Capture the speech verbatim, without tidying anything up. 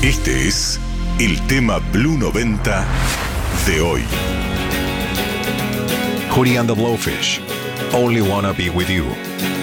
Este es el tema Blue noventa de hoy. Hootie and the Blowfish, Only Wanna Be With You.